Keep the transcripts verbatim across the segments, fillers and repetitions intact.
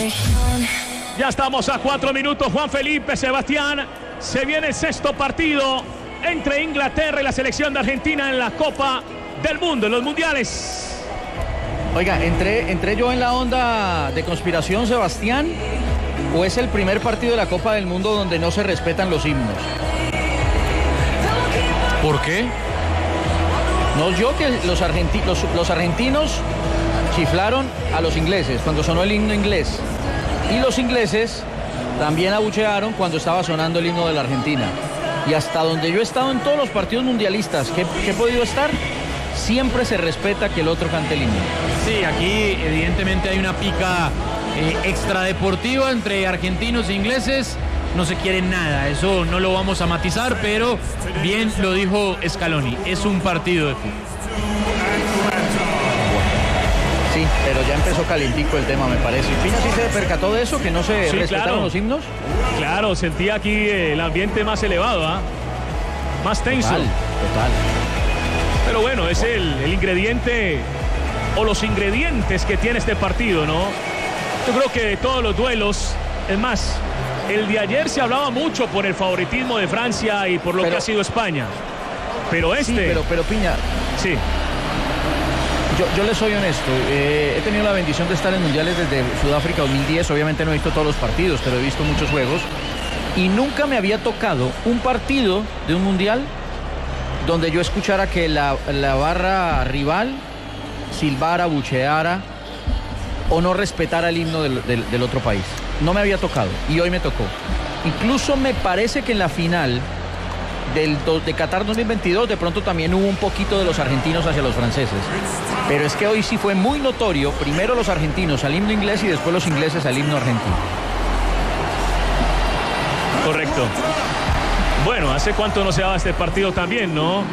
región. Ya estamos a cuatro minutos, Juan Felipe, Sebastián. Se viene el sexto partido entre Inglaterra y la selección de Argentina en la Copa del Mundo, en los mundiales. Oiga, ¿entré, entré yo en la onda de conspiración, Sebastián? ¿O es el primer partido de la Copa del Mundo donde no se respetan los himnos? ¿Por qué? No, yo que los, argenti los, los argentinos chiflaron a los ingleses cuando sonó el himno inglés. Y los ingleses también abuchearon cuando estaba sonando el himno de la Argentina. Y hasta donde yo he estado en todos los partidos mundialistas que, que he podido estar, siempre se respeta que el otro cante el himno. Sí, aquí evidentemente hay una pica eh, extradeportiva entre argentinos e ingleses. No se quiere nada, eso no lo vamos a matizar, pero bien lo dijo Scaloni, es un partido de fútbol. Sí, pero ya empezó calientico el tema, me parece. ¿Pina sí se percató de eso, que no se Sí, respetaron claro. los himnos? Claro, sentía aquí el ambiente más elevado, ¿ah? Más tenso. Total, total. Pero bueno, es el, el ingrediente o los ingredientes que tiene este partido, ¿no? Yo creo que de todos los duelos, es más, el de ayer se hablaba mucho por el favoritismo de Francia y por lo Pero- que ha sido España. Pero este... Sí, pero, pero Piña, Sí, yo, yo le soy honesto. Eh, he tenido la bendición de estar en mundiales desde Sudáfrica dos mil diez. Obviamente no he visto todos los partidos, pero he visto muchos juegos. Y nunca me había tocado un partido de un mundial donde yo escuchara que la, la barra rival silbara, bucheara o no respetara el himno del, del, del otro país. No me había tocado y hoy me tocó. Incluso me parece que en la final del do, de Qatar dos mil veintidós de pronto también hubo un poquito de los argentinos hacia los franceses. Pero es que hoy sí fue muy notorio, primero los argentinos al himno inglés y después los ingleses al himno argentino. correcto. Bueno, ¿hace cuánto no se daba este partido también, no?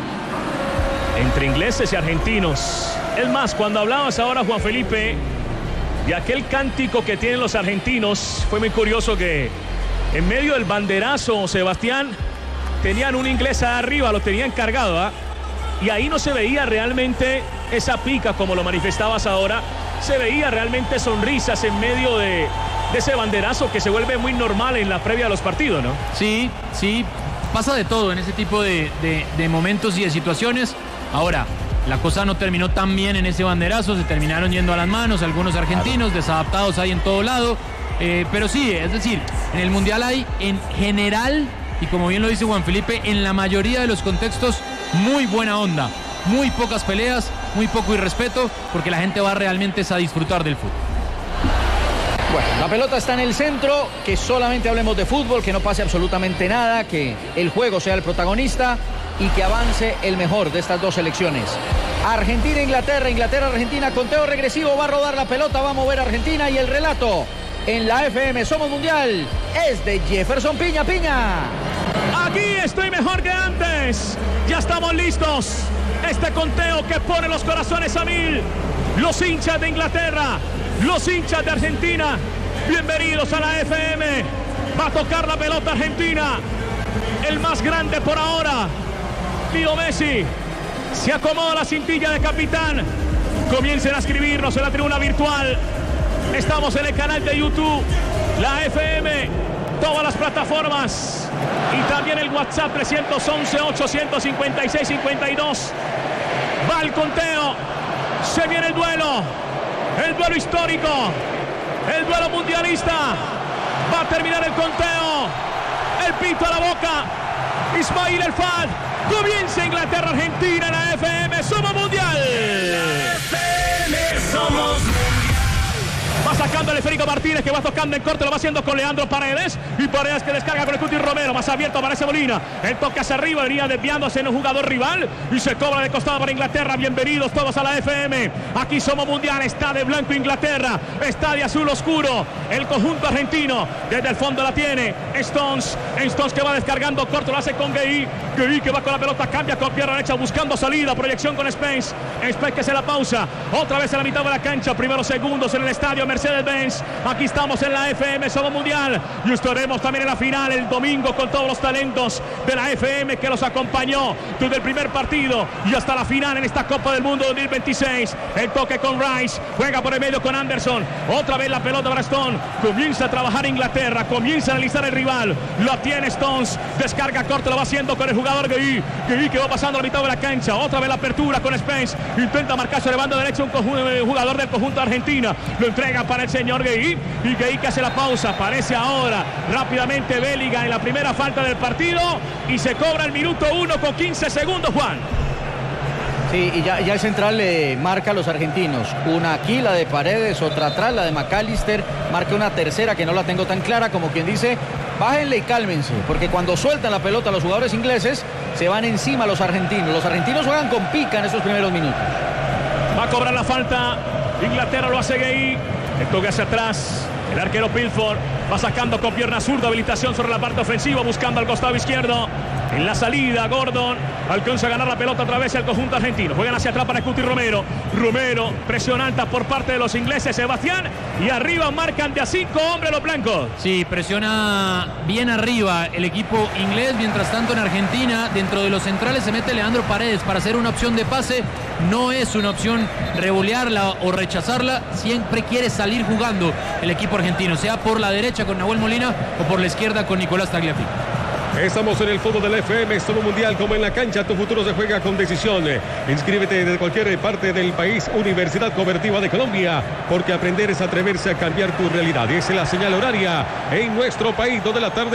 Entre ingleses y argentinos. Es más, cuando hablabas ahora, Juan Felipe, de aquel cántico que tienen los argentinos, fue muy curioso que en medio del banderazo, Sebastián, tenían un inglés arriba, lo tenían cargado, ¿ah? Y ahí no se veía realmente esa pica como lo manifestabas ahora. Se veía realmente sonrisas en medio de, de ese banderazo que se vuelve muy normal en la previa de los partidos, ¿no? Sí, sí, pasa de todo en ese tipo de, de, de momentos y de situaciones. Ahora, la cosa no terminó tan bien en ese banderazo, se terminaron yendo a las manos algunos argentinos, desadaptados hay en todo lado. Eh, pero sí, es decir, en el Mundial hay en general, y como bien lo dice Juan Felipe, en la mayoría de los contextos, muy buena onda. Muy pocas peleas, muy poco irrespeto, porque la gente va realmente a disfrutar del fútbol. Bueno, la pelota está en el centro, que solamente hablemos de fútbol, que no pase absolutamente nada, que el juego sea el protagonista y que avance el mejor de estas dos selecciones. Argentina, Inglaterra, Inglaterra, Argentina, conteo regresivo, va a rodar la pelota, va a mover Argentina y el relato en la F M Somos Mundial es de Jefferson Piña Piña. Aquí estoy mejor que antes. Ya estamos listos. Este conteo que pone los corazones a mil. Los hinchas de Inglaterra, los hinchas de Argentina, bienvenidos a la F M. Va a tocar la pelota Argentina. El más grande por ahora, Leo Messi. Se acomoda la cintilla de capitán. Comiencen a escribirnos en la tribuna virtual. Estamos en el canal de YouTube, la F M, todas las plataformas y también el WhatsApp tres once, ochocientos cincuenta y seis, cincuenta y dos. Va el conteo, se viene el duelo, el duelo histórico, el duelo mundialista. Va a terminar el conteo, el pito a la boca, Ismail El Fad. Comienza Inglaterra, Argentina en la F M, Somos Mundial. F M Somos Va sacando el esférico Martínez, que va tocando en corte, lo va haciendo con Leandro Paredes. Y Paredes que descarga con el Cuti Romero. Más abierto aparece Molina. El toque hacia arriba, venía desviándose en un jugador rival. Y se cobra de costado para Inglaterra. Bienvenidos todos a la F M. Aquí Somos Mundial. Está de blanco Inglaterra. Está de azul oscuro. El conjunto argentino. Desde el fondo la tiene Stones. Stones que va descargando corto, lo hace con Gueye. Gueye que va con la pelota, cambia con pierna derecha buscando salida, proyección con Spence. Spence que se la pausa, otra vez en la mitad de la cancha, primeros segundos en el estadio Mercedes-Benz. Aquí estamos en la F M Somos Mundial y estaremos también en la final el domingo con todos los talentos de la F M que los acompañó desde el primer partido y hasta la final en esta Copa del Mundo dos mil veintiséis. El toque con Rice, juega por el medio con Anderson, otra vez la pelota para Stone, comienza a trabajar Inglaterra, comienza a analizar el rival, lo tiene Stones, descarga corto, lo va haciendo con el jugador Gueye, Gueye que va pasando a la mitad de la cancha, otra vez la apertura con Spence, intenta marcarse de banda derecha un jugador del conjunto de Argentina, lo entrega para el señor Gueye y Gueye que hace la pausa, aparece ahora rápidamente Bellingham en la primera falta del partido y se cobra el minuto uno con quince segundos, Juan. Sí, y ya, ya el central le marca a los argentinos. Una aquí, la de Paredes, otra atrás, la de McAllister. Marca una tercera que no la tengo tan clara, como quien dice, bájenle y cálmense. Porque cuando sueltan la pelota los jugadores ingleses, se van encima los argentinos. Los argentinos juegan con pica en estos primeros minutos. Va a cobrar la falta. Inglaterra lo hace Gueye. El toque hacia atrás. El arquero Pilford va sacando con pierna zurda, habilitación sobre la parte ofensiva, buscando al costado izquierdo. En la salida, Gordon alcanza a ganar la pelota otra vez el conjunto argentino. Juegan hacia atrás para Cuti Romero. Romero, presión alta por parte de los ingleses, Sebastián. Y arriba marcan de a cinco hombres los blancos. Sí, presiona bien arriba el equipo inglés. Mientras tanto en Argentina, dentro de los centrales se mete Leandro Paredes para hacer una opción de pase. No es una opción revolearla o rechazarla. Siempre quiere salir jugando el equipo argentino, sea por la derecha con Nahuel Molina o por la izquierda con Nicolás Tagliafico. Estamos en el fútbol del F M, Somos Mundial, como en la cancha, tu futuro se juega con decisión. Inscríbete desde cualquier parte del país, Universidad Cooperativa de Colombia, porque aprender es atreverse a cambiar tu realidad. Es la señal horaria en nuestro país, dos de la tarde.